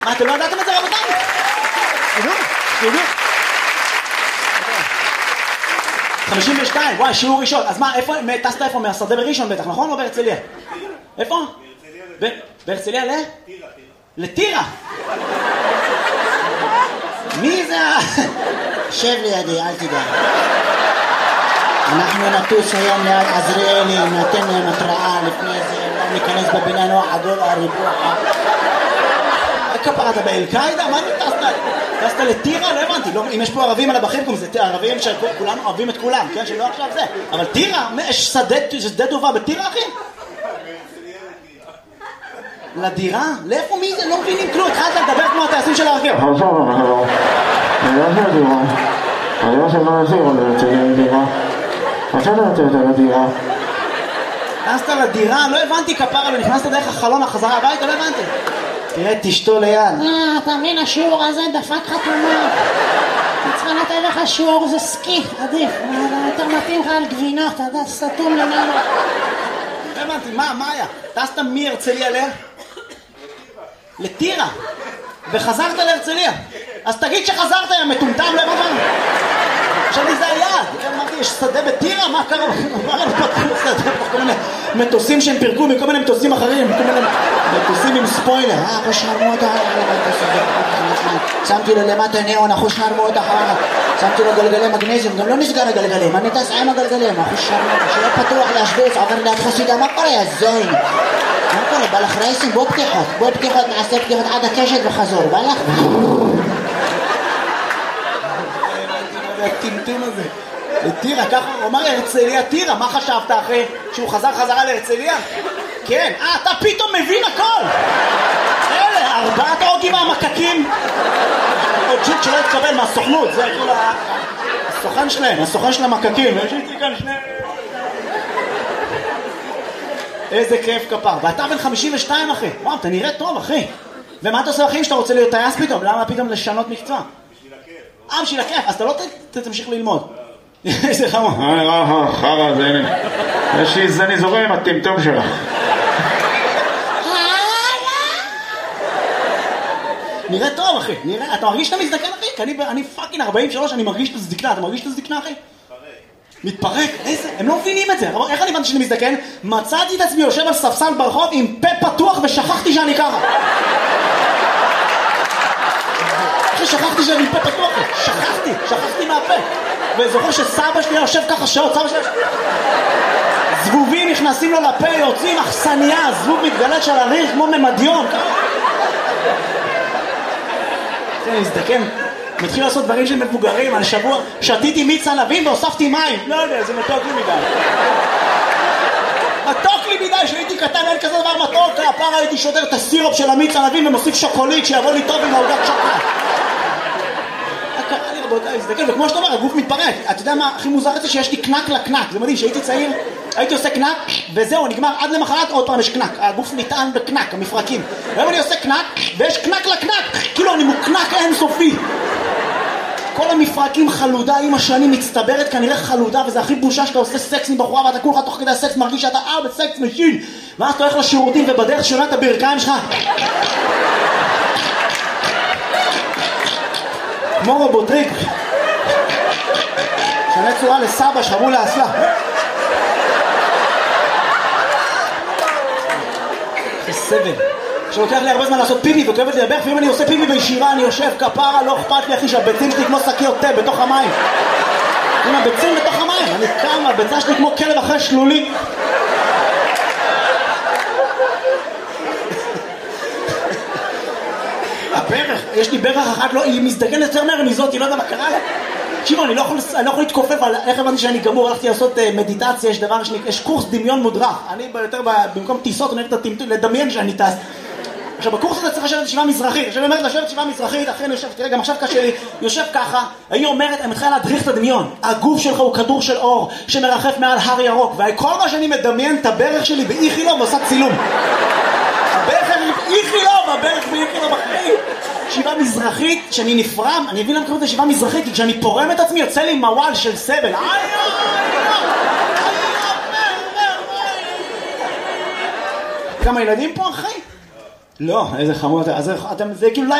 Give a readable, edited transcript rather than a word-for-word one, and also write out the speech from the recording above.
מה, אתם לא ידעתם את זה רבותיי? תדעו. 52, וואי, שיעור ראשון. אז מה, איפה, טסת איפה? מהשדה בראשון בטח, נכון? או בהרצליה? איפה? בהרצליה ל? טירה. לטירה? מי זה? שב לידי, אל תדע. אנחנו נטוס היום ליד עזריאלי, נתן להם התראה לפני זה, לא ניכנס בבינה נוח עדול הריבוע. כפרה, אתה באל-קאידה? מה אתה טסת לטירה? לא הבנתי. אם יש פה ערבים על הבחים, זה ערבים שכולנו אוהבים את כולם, כן? שלא עכשיו זה. אבל טירה, יש שדה טובה בטירה, אחי? לדירה? לאיפה מי זה? לא מבינים כלום. התחלת לדבר כמו הטייסים של הרכב. נכנסת לדירה? לא הבנתי כפרה, ונכנסת דרך החלון החזרה הביתה, לא הבנתי. תראה, תשתו ליד. אתה מבין, השיעור הזה דפק חתומה. אני צריכה לתת לך שיעור, זה סקי, עדיף. יותר מתאים לך על גבינות, אתה יודע, סתום למעלה. לא הבנתי, מה היה? טסת מהרצליה לטירה, וחזרת להרצליה. אז תגיד שחזרת, יא מטומטם, לא הבנתי. עכשיו זה היעד. אמרתי, יש שדה בטירה? מה קרה? כל מיני מטוסים שהם פירקו מכל מיני מטוסים אחרים, כל מיני מטוסים עם ספוילר. אחוש נרמות שמתי לו למטה נאון, אחוש נרמות אחר. שמתי לו גלגלי מגנזיום, גם לא נסגר הגלגלים. אני טס עם הגלגלים, אחוש נרמות. שיהיה פתוח להשוויץ, עובר ליד חסידה. מה קורה, יא זין? מה קורה? בא לך רייסים? בוא פתיחות, נעשה פתיחות עד הקשת וחזור. בא לך? הטמטום הזה. לטירה, ככה הוא אמר הרצליה טירה, מה חשבת אחרי שהוא חזרה להרצליה? כן, אתה פתאום מבין הכל. אלה, 4 אוטים מהמקקים. עוד ג'וק שלא התקבל מהסוכנות, זה כאילו הסוכן של המקקים. יש לי כאן שני... איזה כיף כפר. ואתה בן 52 אחי. וואו, אתה נראה טוב אחי. ומה אתה עושה אחי שאתה רוצה להיות טייס פתאום? למה פתאום לשנות מקצוע? בשביל הכיף, אז אתה לא תמשיך ללמוד. איזה חמור. חרא, זה הנה. יש לי זני זורם עם הטמטום שלך. נראה טוב אחי, אתה מרגיש שאתה מזדקן אחי? כי אני פאקינג 43, אני מרגיש את הזדקנה, אתה מרגיש את הזדקנה אחי? מתפרק, איזה, הם לא מבינים את זה. איך אני הבנתי שאני מזדקן? מצאתי את עצמי יושב על ספסל ברחוב עם פה פתוח ושכחתי שאני ככה. שכחתי שאני פה פתוח, שכחתי מהפה. וזוכר שסבא שלי יושב ככה שעות, סבא שלי זבובים נכנסים לו לפה, יוצאים אכסניה, זבוב מתגלת של הריח כמו ממדיון. אני מזדקן, מתחיל לעשות דברים של מבוגרים. על שבוע שתיתי מיץ ענבים והוספתי מים. לא יודע, זה מתוק לי מדי. מתוק לי מדי, שהייתי קטן אין כזה דבר מתוק. הפעם הייתי שודר את הסירופ של המיץ ענבים ומוסיף שוקולית שיבוא לי טוב עם העוגת שוקולד. קרה לי רבותיי, להזדקן, וכמו שאתה אומר, הגוף מתפרק. אתה יודע מה הכי מוזר את זה? שיש לי קנק לקנק. זה מדהים, שהייתי צעיר, הייתי עושה קנק, וזהו, נגמר עד למחרת, עוד פעם יש קנק. הגוף נטען בקנק, המפרקים. היום אני עושה קנק, ויש קנק לקנק. כאילו אני מוקנק אינסופי. כל המפרקים חלודה, עם השנים מצטברת כנראה חלודה, וזה הכי בושה שאתה עושה סקס עם בחורה, ואתה כולך תוך כדי הסקס מרגיש שאתה בסקס משין. ואז אתה הולך לשירותים, ובדרך שונה את הברכיים שלך. כמו רובוטריק. שנה צורה לסבא, שחרו לאסלה. זה סבל. שלוקח לי הרבה זמן לעשות פיפי וכואבת לי לברך, ואם אני עושה פיפי בישירה אני יושב כפרה, לא אכפת לי אחי שהביצים שלי כמו שקיות תה בתוך המים. עם הביצים בתוך המים, אני קם, הביצה שלי כמו כלב אחרי שלולי. הברך, יש לי ברך אחת, לא, היא מזדגנת יותר מהר מזאת, היא לא יודע מה קרה לה. תקשיבו, אני לא יכול להתכופף על איך הבנתי שאני גמור, הלכתי לעשות מדיטציה, יש דבר יש קורס דמיון מודרך. אני יותר במקום טיסות, אני אוהב לדמיין שאני טס. עכשיו, בקורס הזה צריך לשבת ישיבה מזרחית. עכשיו, אני אומרת לשבת ישיבה מזרחית, אחרי אני יושב, תראה, גם עכשיו קשה לי, יושב ככה, היא אומרת, אני מתחילה להדריך את הדמיון. הגוף שלך הוא כדור של אור, שמרחף מעל הר ירוק, וכל מה שאני מדמיין את הברך שלי באיכילוב ועושה צילום. הברך באיכילוב, הברך באיכילוב אחרי. ישיבה מזרחית, שאני נפרם, אני מבין למה קוראים את ישיבה מזרחית, כי כשאני פורם את עצמי, יוצא לי מוואל של סבל. כמה ילדים פה, אחי? לא, איזה חמור, אז זה כאילו